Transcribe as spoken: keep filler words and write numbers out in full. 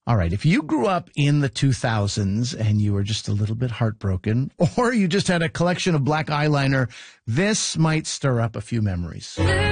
All right. If you grew up in the two thousands and you were just a little bit heartbroken, or you just had a collection of black eyeliner, this might stir up a few memories.